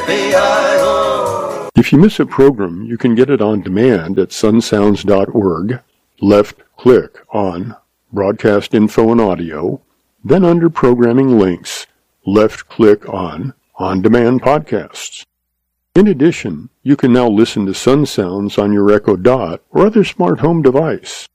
Yippee-yi-ho. If you miss a program, you can get it on demand at sunsounds.org. Left-click on Broadcast Info and Audio, then under Programming Links, left-click on On-Demand Podcasts. In addition, you can now listen to Sun Sounds on your Echo Dot or other smart home device.